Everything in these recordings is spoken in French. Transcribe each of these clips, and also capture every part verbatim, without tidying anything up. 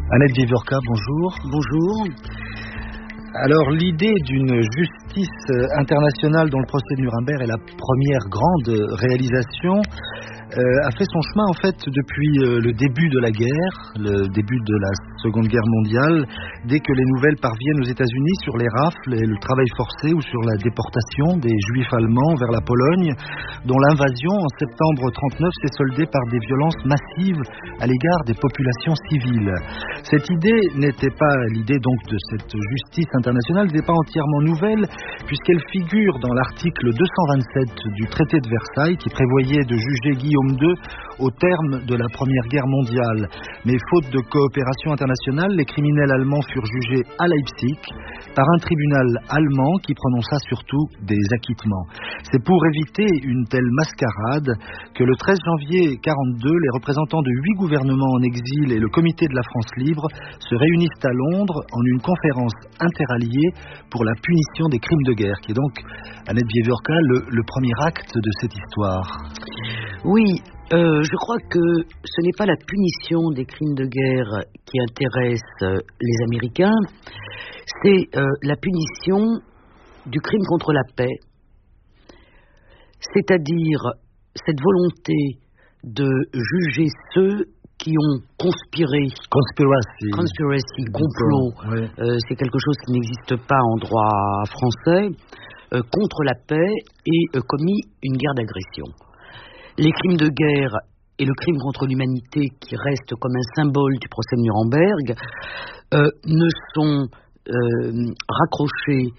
Annette Viviorca, bonjour. Bonjour. Alors, l'idée d'une justice internationale dont le procès de Nuremberg est la première grande réalisation euh, a fait son chemin en fait depuis euh, le début de la guerre, le début de la Seconde Guerre mondiale, dès que les nouvelles parviennent aux États-Unis sur les rafles et le travail forcé ou sur la déportation des Juifs allemands vers la Pologne, dont l'invasion en septembre trente-neuf s'est soldée par des violences massives à l'égard des populations civiles. Cette idée n'était pas l'idée donc de cette justice internationale, n'était pas entièrement nouvelle puisqu'elle figure dans l'article deux cent vingt-sept du traité de Versailles qui prévoyait de juger Guillaume deux au terme de la Première Guerre mondiale. Mais faute de coopération internationale, les criminels allemands furent jugés à Leipzig par un tribunal allemand qui prononça surtout des acquittements. C'est pour éviter une telle mascarade que le treize janvier quarante-deux, les représentants de huit gouvernements en exil et le comité de la France libre se réunissent à Londres en une conférence interalliée pour la punition des crimes de guerre, qui est donc, Annette Viviorca, le, le premier acte de cette histoire. Oui, euh, je crois que ce n'est pas la punition des crimes de guerre qui intéresse euh, les Américains, c'est euh, la punition du crime contre la paix, c'est-à-dire cette volonté de juger ceux qui ont conspiré, conspiracy, conspiracy complot, oui. euh, c'est quelque chose qui n'existe pas en droit français, euh, contre la paix et euh, commis une guerre d'agression. Les crimes de guerre et le crime contre l'humanité, qui reste comme un symbole du procès de Nuremberg, euh, ne sont euh, raccrochés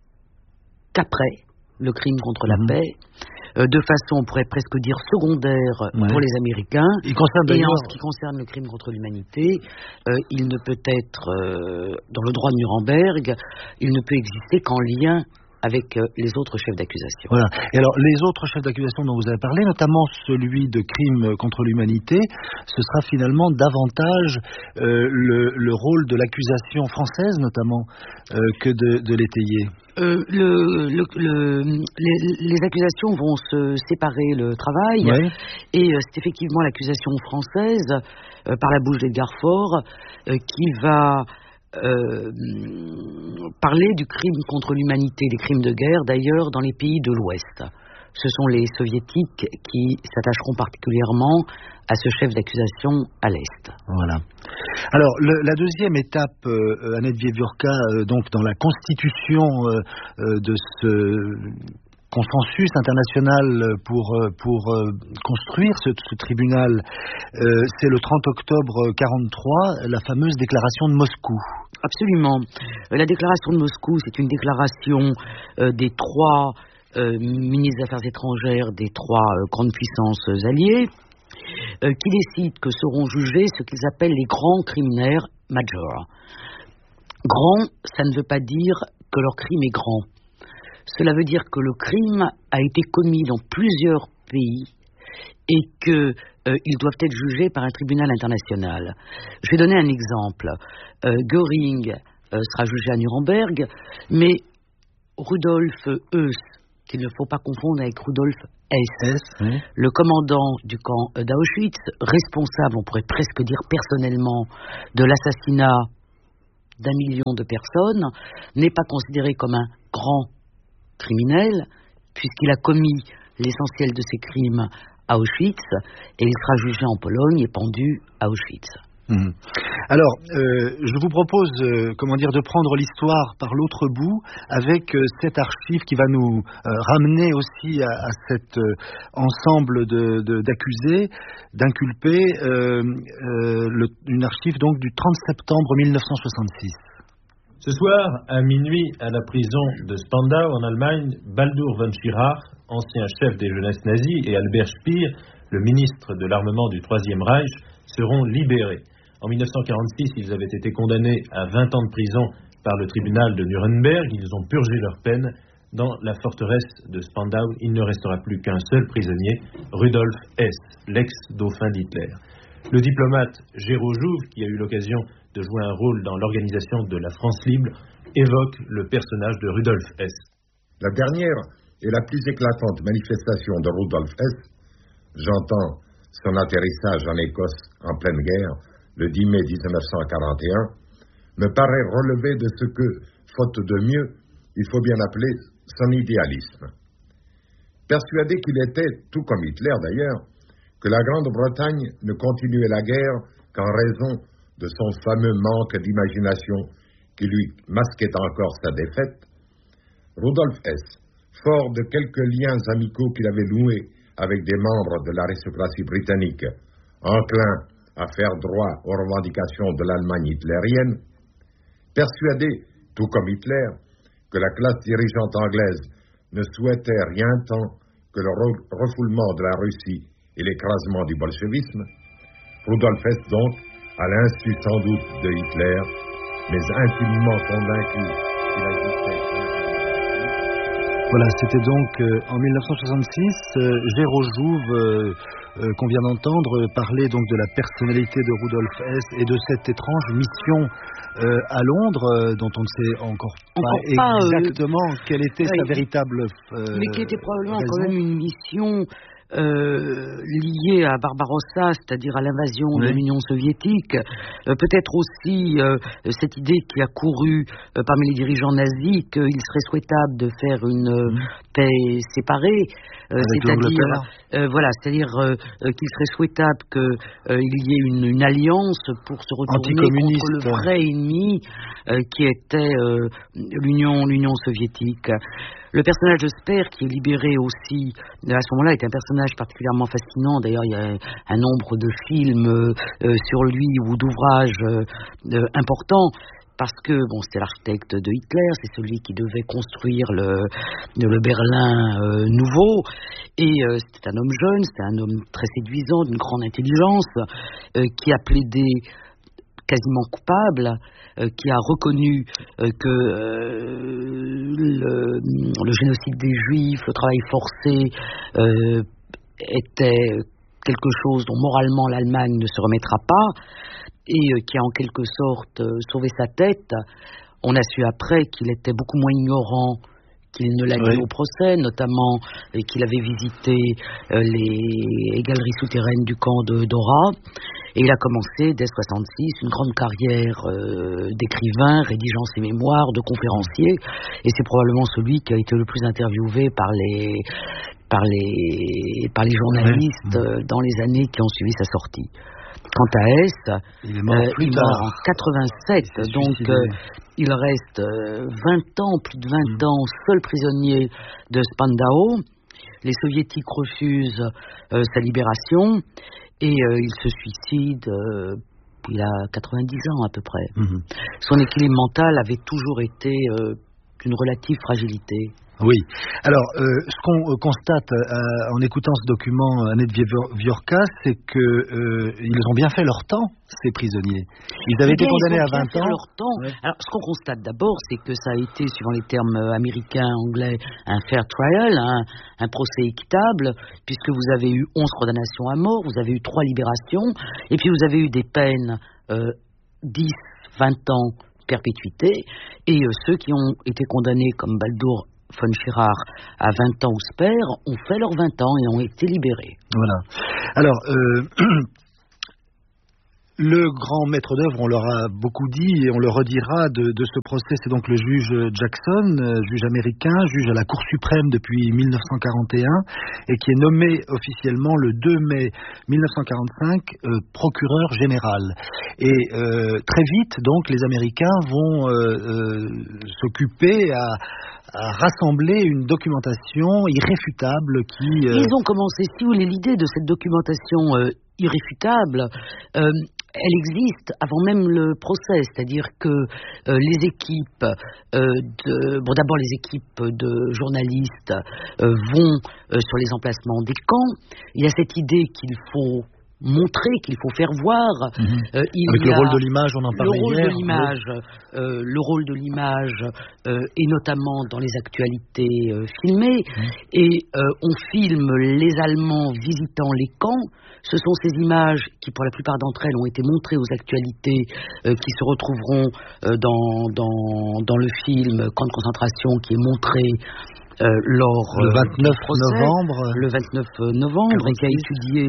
qu'après le crime contre mmh. la paix, euh, de façon, on pourrait presque dire, secondaire ouais. pour les Américains. Il concerne et en ce qui concerne le crime contre l'humanité, euh, il ne peut être, euh, dans le droit de Nuremberg, il ne peut exister qu'en lien avec euh, les autres chefs d'accusation. Voilà. Et alors, les autres chefs d'accusation dont vous avez parlé, notamment celui de crime contre l'humanité, ce sera finalement davantage euh, le, le rôle de l'accusation française, notamment, euh, que de, de l'étayer. Euh, le, le, le, les, les accusations vont se séparer le travail, oui. et euh, c'est effectivement l'accusation française, euh, par la bouche d'Edgar Faure, euh, qui va Euh, parler du crime contre l'humanité, des crimes de guerre, d'ailleurs, dans les pays de l'Ouest. Ce sont les soviétiques qui s'attacheront particulièrement à ce chef d'accusation à l'Est. Voilà. Alors, le, la deuxième étape, euh, Annette Viviorca, euh, donc dans la constitution euh, euh, de ce consensus international pour, pour euh, construire ce, ce tribunal, euh, c'est le trente octobre quarante-trois, la fameuse déclaration de Moscou. Absolument. La déclaration de Moscou, c'est une déclaration euh, des trois euh, ministres des Affaires étrangères des trois euh, grandes puissances alliées euh, qui décident que seront jugés ce qu'ils appellent les grands criminels majors. Grand, ça ne veut pas dire que leur crime est grand. Cela veut dire que le crime a été commis dans plusieurs pays et qu'ils euh, doivent être jugés par un tribunal international. Je vais donner un exemple. Euh, Göring euh, sera jugé à Nuremberg, mais Rudolf Heuss, qu'il ne faut pas confondre avec Rudolf Hess, S, oui. le commandant du camp d'Auschwitz, responsable, on pourrait presque dire personnellement, de l'assassinat d'un million de personnes, n'est pas considéré comme un grand criminel, puisqu'il a commis l'essentiel de ses crimes à Auschwitz, et il sera jugé en Pologne et pendu à Auschwitz. Mmh. Alors, euh, je vous propose, euh, comment dire, de prendre l'histoire par l'autre bout, avec euh, cette archive qui va nous euh, ramener aussi à, à cet euh, ensemble de, de, d'accusés, d'inculpés, euh, euh, le, une archive donc du trente septembre mille neuf cent soixante-six. Ce soir, à minuit, à la prison de Spandau en Allemagne, Baldur von Schirach, ancien chef des jeunesses nazies, et Albert Speer, le ministre de l'armement du Troisième Reich, seront libérés. En mille neuf cent quarante-six, ils avaient été condamnés à vingt ans de prison par le tribunal de Nuremberg. Ils ont purgé leur peine. Dans la forteresse de Spandau, il ne restera plus qu'un seul prisonnier, Rudolf Hess, l'ex-dauphin d'Hitler. Le diplomate Géraud Jouve, qui a eu l'occasion de jouer un rôle dans l'organisation de la France libre, évoque le personnage de Rudolf Hess. La dernière et la plus éclatante manifestation de Rudolf Hess, j'entends son atterrissage en Écosse en pleine guerre, le dix mai dix-neuf cent quarante et un, me paraît relever de ce que, faute de mieux, il faut bien appeler son idéalisme. Persuadé qu'il était, tout comme Hitler d'ailleurs, que la Grande-Bretagne ne continuait la guerre qu'en raison de son fameux manque d'imagination qui lui masquait encore sa défaite, Rudolf Hess, fort de quelques liens amicaux qu'il avait noués avec des membres de l'aristocratie britannique, enclin à faire droit aux revendications de l'Allemagne hitlérienne, persuadé, tout comme Hitler, que la classe dirigeante anglaise ne souhaitait rien tant que le refoulement de la Russie et l'écrasement du bolchevisme, Rudolf Hess donc, à l'insu sans doute de Hitler, mais intimement convaincu qu'il existait. Voilà, c'était donc euh, en mille neuf cent soixante-six, euh, Géraud Jouve, euh, euh, qu'on vient d'entendre, parler donc de la personnalité de Rudolf Hess et de cette étrange mission euh, à Londres, euh, dont on ne sait encore, encore pas, pas exactement euh, quelle était oui, sa véritable euh, mais qui était probablement raison. Quand même une mission Euh, liée à Barbarossa, c'est-à-dire à l'invasion oui. de l'Union soviétique, euh, peut-être aussi euh, cette idée qui a couru euh, parmi les dirigeants nazis qu'il serait souhaitable de faire une euh, mmh. paix séparée, euh, c'est-à-dire euh, voilà, c'est-à-dire euh, qu'il serait souhaitable qu'il euh, y ait une, une alliance pour se retourner contre le vrai ennemi euh, qui était euh, l'Union, l'Union soviétique. Le personnage de Speer, qui est libéré aussi, à ce moment-là, est un personnage particulièrement fascinant. D'ailleurs, il y a un nombre de films euh, sur lui ou d'ouvrages euh, euh, importants, parce que bon, c'était l'architecte de Hitler, c'est celui qui devait construire le, le Berlin euh, nouveau, et euh, c'était un homme jeune, c'était un homme très séduisant, d'une grande intelligence, euh, qui a plaidé quasiment coupable, euh, qui a reconnu euh, que euh, le, le génocide des Juifs, le travail forcé, euh, était quelque chose dont moralement l'Allemagne ne se remettra pas, et euh, qui a en quelque sorte euh, sauvé sa tête. On a su après qu'il était beaucoup moins ignorant qu'il ne l'a dit oui. au procès, notamment euh, qu'il avait visité euh, les galeries souterraines du camp de Dora. Et il a commencé, dès soixante-six, une grande carrière euh, d'écrivain, rédigeant ses mémoires, de conférencier. Et c'est probablement celui qui a été le plus interviewé par les, par les, par les journalistes euh, dans les années qui ont suivi sa sortie. Quant à Hess, il est mort, euh, plus il tard. mort en quatre-vingt-sept, donc euh, il reste euh, vingt ans, plus de vingt mmh. ans, seul prisonnier de Spandau. Les soviétiques refusent euh, sa libération. Et euh, il se suicide, euh, il a quatre-vingt-dix ans à peu près. Mmh. Son équilibre mental avait toujours été euh, d'une relative fragilité. Oui. Alors, euh, ce qu'on euh, constate euh, en écoutant ce document Annette Viorka, c'est que euh, ils ont bien fait leur temps, ces prisonniers. Ils avaient été condamnés à vingt ans. Leur temps. Ouais. Alors, ce qu'on constate d'abord, c'est que ça a été, suivant les termes américains, anglais, un fair trial, un, un procès équitable, puisque vous avez eu onze condamnations à mort, vous avez eu trois libérations, et puis vous avez eu des peines euh, dix, vingt ans perpétuité, et euh, ceux qui ont été condamnés comme Baldur von Schirach à vingt ans ou Speer ont fait leurs vingt ans et ont été libérés. Voilà. Alors, euh, le grand maître d'œuvre, on leur a beaucoup dit et on le redira de, de ce procès, c'est donc le juge Jackson, juge américain, juge à la Cour suprême depuis mille neuf cent quarante et un et qui est nommé officiellement le deux mai mille neuf cent quarante-cinq euh, procureur général. Et euh, très vite, donc, les Américains vont euh, euh, s'occuper à à rassembler une documentation irréfutable qui... Euh... Ils ont commencé, si vous voulez, l'idée de cette documentation euh, irréfutable, euh, elle existe avant même le procès, c'est-à-dire que euh, les équipes, euh, de, bon d'abord les équipes de journalistes euh, vont euh, sur les emplacements des camps, il y a cette idée qu'il faut montrer, qu'il faut faire voir. Mmh. Euh, il Avec y le a rôle de l'image, on en parlait le rôle hier. De l'image, euh, le rôle de l'image, euh, et notamment dans les actualités euh, filmées. Mmh. Et euh, on filme les Allemands visitant les camps. Ce sont ces images qui, pour la plupart d'entre elles, ont été montrées aux actualités, euh, qui se retrouveront euh, dans, dans, dans le film Camp de concentration, qui est montré Euh, lors le vingt-neuf procès, novembre le vingt-neuf novembre, et qui a étudié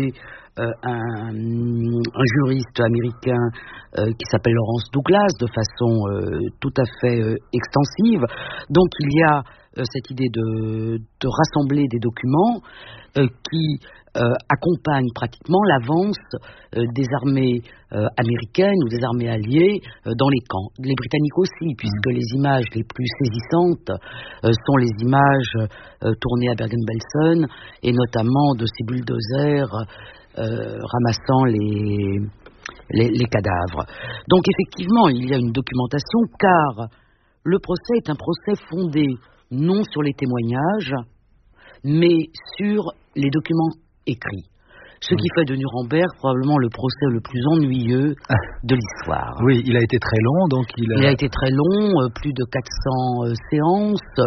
euh, un, un juriste américain euh, qui s'appelle Lawrence Douglas de façon euh, tout à fait euh, extensive. Donc il y a euh, cette idée de, de rassembler des documents euh, qui euh, accompagnent pratiquement l'avance euh, des armées euh, américaines ou des armées alliées euh, dans les camps. Les Britanniques aussi, puisque mmh. les images les plus saisissantes euh, sont les images euh, tournées à Bergen-Belsen et notamment de ces bulldozers euh, ramassant les, les, les cadavres. Donc effectivement, il y a une documentation car le procès est un procès fondé non sur les témoignages, mais sur les documents écrits. Ce qui fait de Nuremberg probablement le procès le plus ennuyeux de l'histoire. Oui, il a été très long, donc il a... Il a été très long, euh, plus de quatre cents euh, séances,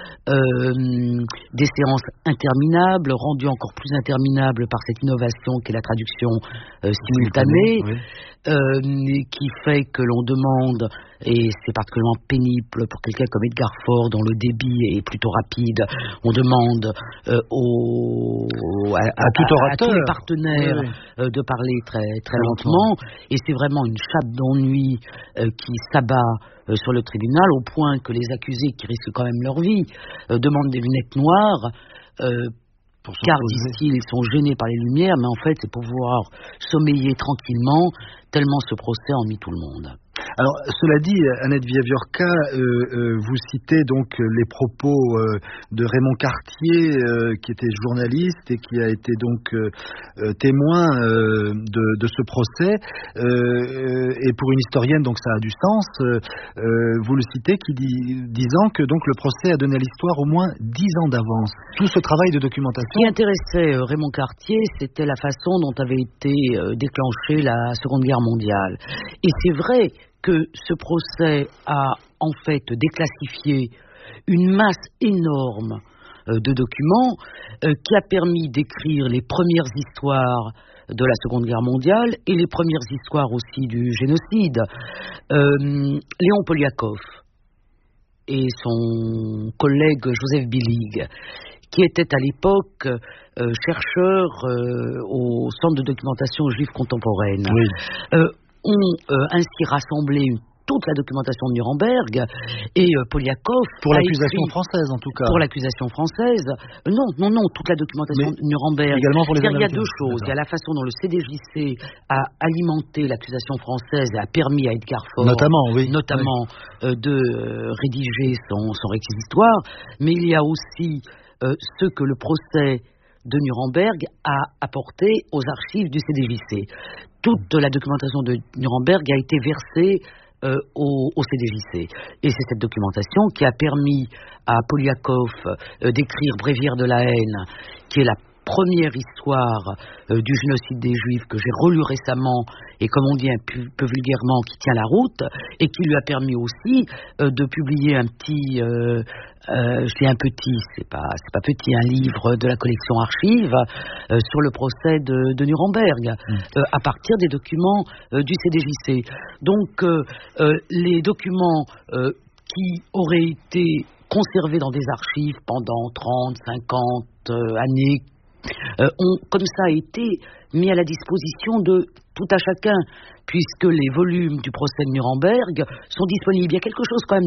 euh, des séances interminables, rendues encore plus interminables par cette innovation qu'est la traduction euh, simultanée, oui. euh, qui fait que l'on demande, et c'est particulièrement pénible pour quelqu'un comme Edgar Faure, dont le débit est plutôt rapide, on demande euh, aux, à, à, à, tout orateur. à tous les partenaires oui, oui. Euh, de parler très, très lentement, et c'est vraiment une chape d'ennui euh, qui s'abat euh, sur le tribunal, au point que les accusés, qui risquent quand même leur vie, euh, demandent des lunettes noires, euh, car, disent-ils, ils sont gênés par les lumières, mais en fait, c'est pour pouvoir sommeiller tranquillement, tellement ce procès ennuie tout le monde. Alors, cela dit, Annette Wiawiórka, euh, euh, vous citez donc les propos euh, de Raymond Cartier, euh, qui était journaliste et qui a été donc euh, euh, témoin euh, de, de ce procès. Euh, et pour une historienne, donc ça a du sens. Euh, vous le citez, qui dit, disant que donc le procès a donné à l'histoire au moins dix ans d'avance. Tout ce travail de documentation. Ce qui intéressait euh, Raymond Cartier, c'était la façon dont avait été euh, déclenchée la Seconde Guerre mondiale. Et c'est vrai que ce procès a en fait déclassifié une masse énorme euh, de documents euh, qui a permis d'écrire les premières histoires de la Seconde Guerre mondiale et les premières histoires aussi du génocide. Euh, Léon Poliakov et son collègue Joseph Billig, qui était à l'époque euh, chercheur euh, au Centre de documentation juive contemporaine, oui. euh, ont euh, ainsi rassemblé une, toute la documentation de Nuremberg, et euh, Poliakov pour l'accusation écrit, française en tout cas. Pour l'accusation française, euh, non, non, non, toute la documentation Mais de Nuremberg. Également pour les Il y a deux choses. Il y a la façon dont le C D J C a alimenté l'accusation française et a permis à Edgar Faure, notamment, oui, notamment oui. Euh, de euh, rédiger son, son réquisitoire. Mais il y a aussi euh, ce que le procès de Nuremberg a apporté aux archives du C D J C. Toute la documentation de Nuremberg a été versée euh, au, au C D J C. Et c'est cette documentation qui a permis à Poliakov euh, d'écrire Bréviaire de la haine, qui est la première histoire euh, du génocide des Juifs que j'ai relu récemment et, comme on dit un peu, peu vulgairement, qui tient la route, et qui lui a permis aussi euh, de publier un petit, euh, euh, je dis un petit, c'est pas, c'est pas petit, un livre de la collection Archives euh, sur le procès de, de Nuremberg, mmh. euh, à partir des documents euh, du C D J C. Donc euh, euh, les documents euh, qui auraient été conservés dans des archives pendant trente, cinquante euh, années, Euh, ont comme ça été mis à la disposition de tout à chacun, puisque les volumes du procès de Nuremberg sont disponibles. Il y a quelque chose quand même